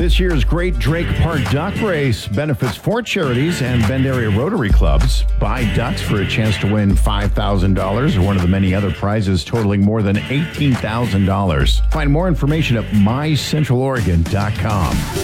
This year's Great Drake Park Duck Race benefits 4 charities and Bend Area Rotary Clubs. Buy ducks for a chance to win $5,000 or one of the many other prizes totaling more than $18,000. Find more information at mycentraloregon.com.